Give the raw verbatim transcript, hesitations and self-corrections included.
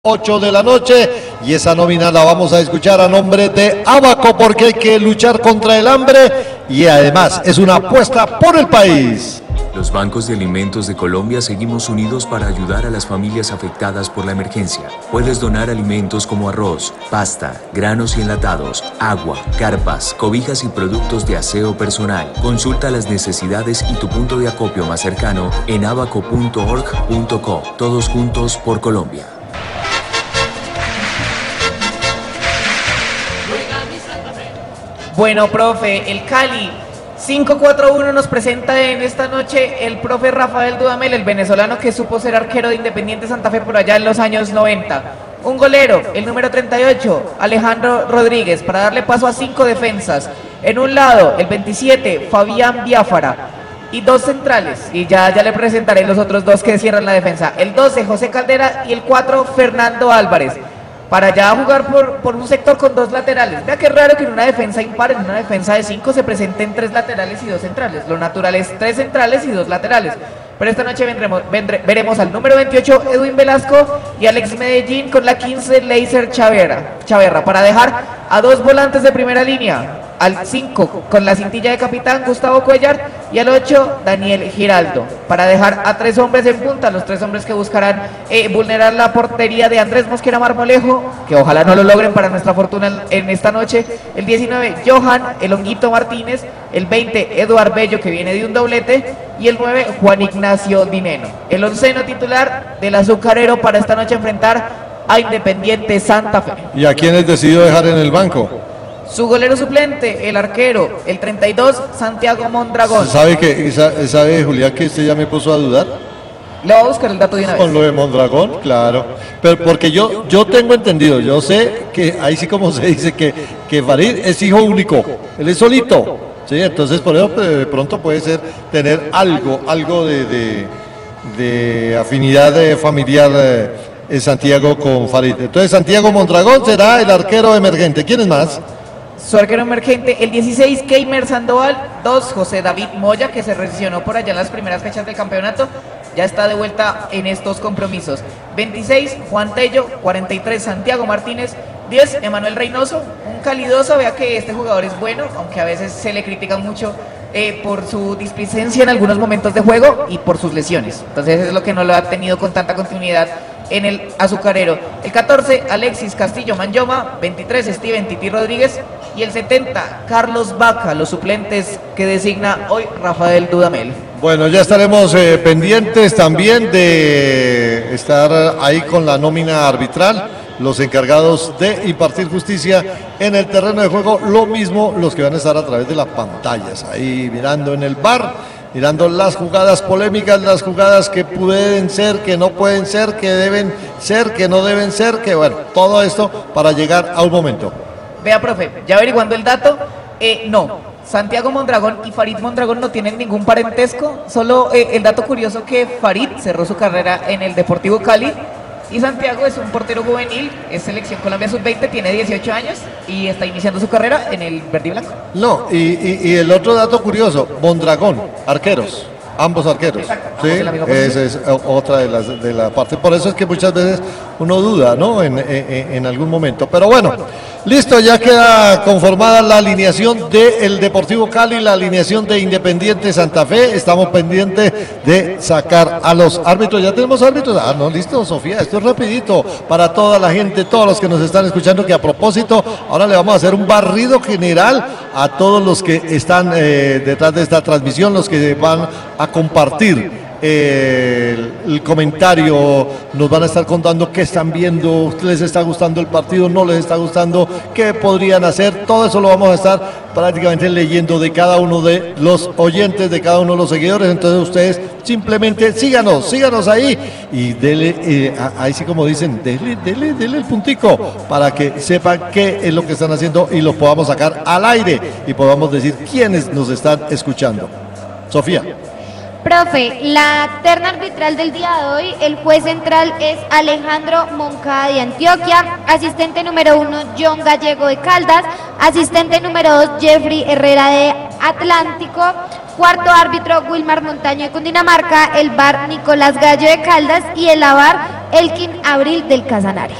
ocho de la noche, y esa nómina la vamos a escuchar a nombre de Abaco, porque hay que luchar contra el hambre y además es una apuesta por el país. Los bancos de alimentos de Colombia seguimos unidos para ayudar a las familias afectadas por la emergencia. Puedes donar alimentos como arroz, pasta, granos y enlatados, agua, carpas, cobijas y productos de aseo personal. Consulta las necesidades y tu punto de acopio más cercano en abaco punto org punto co. Todos juntos por Colombia. Bueno, profe, el Cali cinco cuatro uno nos presenta en esta noche el profe Rafael Dudamel, el venezolano que supo ser arquero de Independiente Santa Fe por allá en los años noventa. Un golero, el número treinta y ocho, Alejandro Rodríguez, para darle paso a cinco defensas. En un lado, el veintisiete, Fabián Biafara. Y dos centrales, y ya, ya le presentaré los otros dos que cierran la defensa. El doce, José Caldera, y el cuatro, Fernando Álvarez. Para ya jugar por, por un sector con dos laterales. Vea qué raro que en una defensa impar, en una defensa de cinco, se presenten tres laterales y dos centrales. Lo natural es tres centrales y dos laterales. Pero esta noche vendremos, vendré, veremos al número veintiocho, Edwin Velasco, y Alex Medellín con la quince, Leiser Chaverra, Chaverra, para dejar a dos volantes de primera línea. Al cinco, con la cintilla de capitán, Gustavo Cuellar, y al ocho, Daniel Giraldo, para dejar a tres hombres en punta, los tres hombres que buscarán eh, vulnerar la portería de Andrés Mosquera Marmolejo, que ojalá no lo logren para nuestra fortuna en esta noche. El diecinueve, Johan El Honguito Martínez, el veinte, Eduard Bello, que viene de un doblete, y el nueve, Juan Ignacio Dineno. El onceno titular del azucarero para esta noche enfrentar a Independiente Santa Fe. ¿Y a quiénes decidió dejar en el banco? Su golero suplente, el arquero, el treinta y dos, Santiago Mondragón. ¿Sabe que sabe Julián que usted ya me puso a dudar? Le voy a buscar el dato de una vez. Con lo de Mondragón, claro. Pero porque yo, yo tengo entendido, yo sé que ahí sí como se dice que, que Farid es hijo único, él es solito. Sí, entonces por eso de pronto puede ser tener algo, algo de, de, de afinidad de familiar eh, Santiago con Farid. Entonces Santiago Mondragón será el arquero emergente. ¿Quién es más? Su arquero emergente, el dieciséis, Keimer Sandoval. Dos, José David Moya, que se lesionó por allá en las primeras fechas del campeonato, ya está de vuelta en estos compromisos. veintiséis, Juan Tello. Cuarenta y tres, Santiago Martínez. diez, Emanuel Reynoso, un calidoso. Vea que este jugador es bueno, aunque a veces se le critica mucho eh, por su displicencia en algunos momentos de juego y por sus lesiones. Entonces es lo que no lo ha tenido con tanta continuidad en el azucarero. El catorce, Alexis Castillo Manyoma. veintitrés, Steven Titi Rodríguez. Y el setenta, Carlos Vaca, los suplentes que designa hoy Rafael Dudamel. Bueno, ya estaremos eh, pendientes también de estar ahí con la nómina arbitral, los encargados de impartir justicia en el terreno de juego, lo mismo los que van a estar a través de las pantallas, ahí mirando en el V A R, mirando las jugadas polémicas, las jugadas que pueden ser, que no pueden ser, que deben ser, que no deben ser, que bueno, todo esto para llegar a un momento. Vea, profe, ya averiguando el dato, eh, no, Santiago Mondragón y Farid Mondragón no tienen ningún parentesco, solo eh, el dato curioso que Farid cerró su carrera en el Deportivo Cali y Santiago es un portero juvenil, es selección Colombia sub veinte, tiene dieciocho años y está iniciando su carrera en el verde y blanco. No, y, y, y el otro dato curioso, Mondragón, arqueros. Ambos arqueros. Exacto, sí, esa es otra de las de la parte. Por eso es que muchas veces uno duda, ¿no? En, en, en algún momento. Pero bueno, listo, ya queda conformada la alineación del Deportivo Cali, la alineación de Independiente Santa Fe. Estamos pendientes de sacar a los árbitros. ¿Ya tenemos árbitros? Ah, no, listo, Sofía, esto es rapidito para toda la gente, todos los que nos están escuchando, que a propósito, ahora le vamos a hacer un barrido general a todos los que están eh, detrás de esta transmisión, los que van a compartir eh, el, el comentario, nos van a estar contando qué están viendo, les está gustando el partido, no les está gustando, qué podrían hacer, todo eso lo vamos a estar prácticamente leyendo de cada uno de los oyentes, de cada uno de los seguidores. Entonces ustedes simplemente síganos, síganos ahí y dele, eh, ahí sí como dicen, dele, dele, dele el puntico para que sepan qué es lo que están haciendo y lo podamos sacar al aire y podamos decir quiénes nos están escuchando. Sofía. Profe, la terna arbitral del día de hoy, el juez central es Alejandro Moncada de Antioquia, asistente número uno John Gallego de Caldas, asistente número dos Jeffrey Herrera de Atlántico, Cuarto árbitro, Wilmar Montaño de Cundinamarca. El V A R, Nicolás Gallo de Caldas. Y el A V A R, Elkin Abril del Casanare.